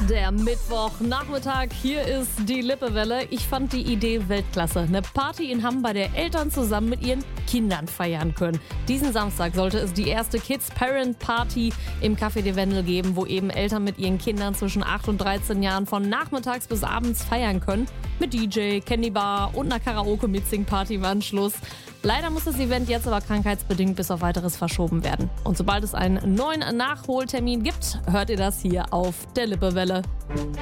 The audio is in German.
Der Mittwochnachmittag, hier ist die Lippewelle. Ich fand die Idee Weltklasse. Eine Party in Hamm, bei der Eltern zusammen mit ihren Kindern feiern können. Diesen Samstag sollte es die erste Kids-Parent-Party im Café de Wendel geben, wo eben Eltern mit ihren Kindern zwischen 8 und 13 Jahren von nachmittags bis abends feiern können. Mit DJ, Candy Bar und einer Karaoke-Mitsing-Party im Anschluss. Leider muss das Event jetzt aber krankheitsbedingt bis auf Weiteres verschoben werden. Und sobald es einen neuen Nachholtermin gibt, hört ihr das hier auf der Lippewelle.